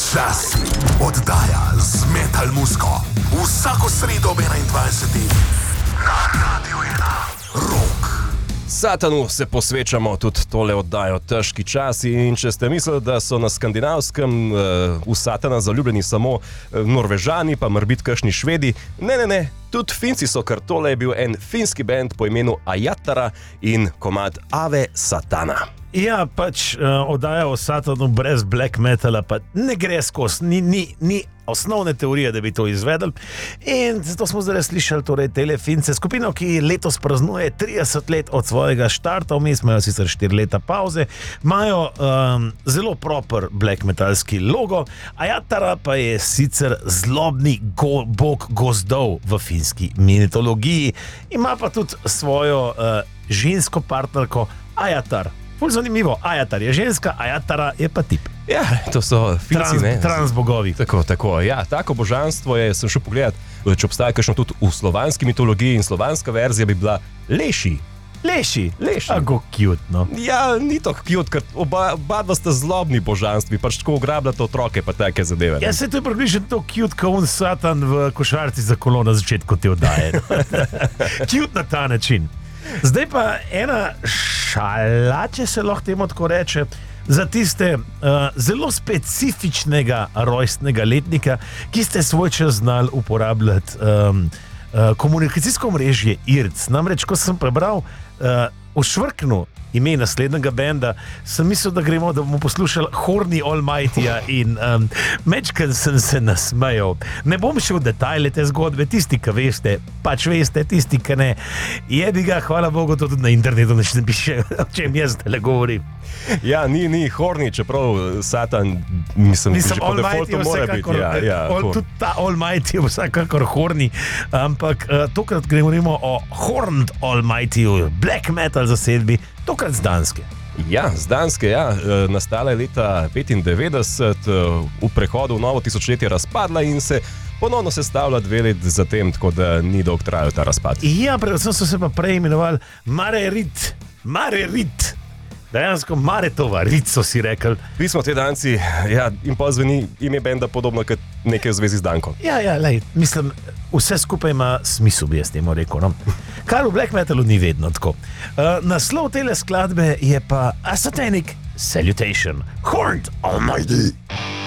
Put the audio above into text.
Počasi oddaja z Metal Musko. Vsako sredo ob 21. na Radio 1. Rock. Satanu se posvečamo tudi tole oddajo Težki časi in če ste mislili, da so na skandinavskem v Satana zaljubljeni samo Norvežani, pa morbit kakšni Švedi, ne, tudi Finci so, ker tole je bil en finski band po imenu Ajatara in komad Ave Satana. Ja, pač oddaja o Satanu brez black metala pa ne gre skozi, ni osnovne teorije, da bi to izvedel. In zato smo zdaj slišali torej tele Fince, skupino, ki letos praznuje 30 let od svojega štarta, vmes imajo sicer 4 leta pauze, imajo zelo proper black metalski logo, Ajatara pa je sicer zlobni bog gozdov v finski mitologiji, ima pa tudi svojo žensko partnerko Ajatar. Ful zanimivo, Ajatar je ženska, Ajatara je pa tip. Ja, to so Finci, transbogovi. Tako. Ja, tako božanstvo je, sem šel pogledat, če obstaja kakšno tudi v slovanski mitologiji in slovanska verzija bi bila Leši. Ako cute, no. Ja, ni to cute, ker oba sta zlobni božanstvi, pač tako ugrabljate otroke pa take zadeve. Ja, se to je približno to cute, kot Satan v košarci za kolo na začetku te oddaje. Cute na ta način. Zdaj pa ena šala, če se lahko temu tako reče, za tiste zelo specifičnega rojstnega letnika, ki ste svoj čas znali uporabljati komunikacijsko mrežje IRC. Namreč, ko sem prebral v Švrknu ime naslednjega benda, sem mislil, da bomo poslušali Horny Almightyja in mečken sem se nasmejal. Ne bom šel v detajle te zgodbe, tisti, ki veste, pač veste, tisti, ki ne. Jebi ga, hvala Bogu, to tudi na internetu ne piše, o čem jaz zdaj govorim. Ja, ni Horny, čeprav Satan, mislim, že po defaultu mora biti. Tudi ta Almighty je vsakakor Horny, ampak tokrat govorimo o Horned Almightyju, black metal zasedbi, tokrat z Danske. Ja, z Danske, ja. Nastala je leta 1995, v prehodu v novo tisočletje razpadla in se ponovno sestavlja 2 leti zatem, tako da ni dolgo trajal ta razpad. Ja, predvsem so se pa prej imenovali Mare Rit. Dejansko Maretova Rit so si rekli. Mi smo te Danci, ja, in pa zveni ime benda podobno kot nekaj v zvezi z Danko. Ja, lej, mislim, vse skupaj ima smisel, bi jaz temu rekel, no. Kar v black metalu ni vedno tako. Naslov tele skladbe je pa A Satanic Salutation, Horned Almighty.